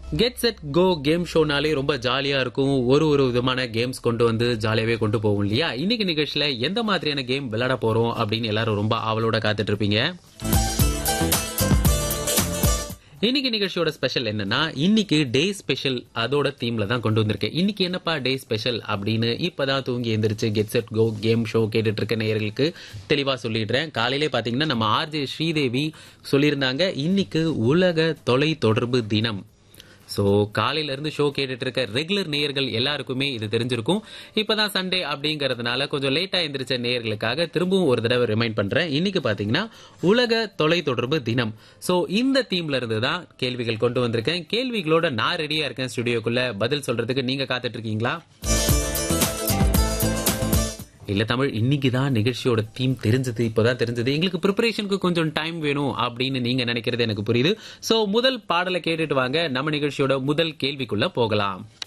Get set go game ஷோனாலே ரொம்ப ஜாலியா இருக்கும். ஒரு விதமான கேம்ஸ் கொண்டு வந்து ஜாலியாவே கொண்டு போகும் இல்லையா? இன்னைக்கு நிகழ்ச்சியில எந்த மாதிரியான கேம் விளையாட போறோம் அப்படின்னு எல்லாரும் ரொம்ப ஆவலோட காத்துட்டு இருப்பீங்க. இன்னைக்கு நிகழ்ச்சியோட ஸ்பெஷல் என்னன்னா, இன்னைக்கு டே ஸ்பெஷல் அதோட தீம்ல தான் கொண்டு வந்திருக்கேன். இன்னைக்கு என்னப்பா டே ஸ்பெஷல் அப்படின்னு இப்பதான் தூங்கி எந்திரிச்சு get set go game show கேட்டுட்டு இருக்க நேயர்களுக்கு தெளிவா சொல்லிடுறேன். காலையிலே பாத்தீங்கன்னா நம்ம ஆர்ஜே ஸ்ரீதேவி சொல்லியிருந்தாங்க, இன்னைக்கு உலக தொலை தொடர்பு தினம். ஸோ காலையில இருந்து ஷோ கேட்டுட்டு இருக்க ரெகுலர் நேயர்கள் எல்லாருக்குமே இது தெரிஞ்சிருக்கும். இப்பதான் சண்டே அப்படிங்கறதுனால கொஞ்சம் லேட்டா எந்திரிச்ச நேயர்களுக்காக திரும்பவும் ஒரு தடவை ரிமைண்ட் பண்றேன். இன்னைக்கு பாத்தீங்கன்னா உலக தொலை தொடர்பு தினம். ஸோ இந்த தீம்ல இருந்து தான் கேள்விகள் கொண்டு வந்திருக்கேன். கேள்விகளோட நான் ரெடியா இருக்கேன் ஸ்டுடியோக்குள்ள. பதில் சொல்றதுக்கு நீங்க காத்துட்டு இருக்கீங்களா? இல்ல தமிழ், இன்னைக்கு தான் நிகழ்ச்சியோட தீம் தெரிஞ்சது, இப்பதான் தெரிஞ்சது. எங்களுக்கு ப்ரிப்பரேஷனுக்கு கொஞ்சம் டைம் வேணும் அப்படின்னு நீங்க நினைக்கிறது எனக்கு புரியுது. சோ முதல் பாடலை கேட்டுட்டு வாங்க, நம்ம நிகழ்ச்சியோட முதல் கேள்விக்குள்ள போகலாம்.